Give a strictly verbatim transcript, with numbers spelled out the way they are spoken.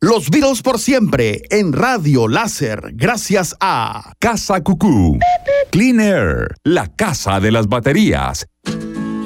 Los Beatles por siempre en Radio Láser, gracias a Casa Cucú, Clean Air, la casa de las baterías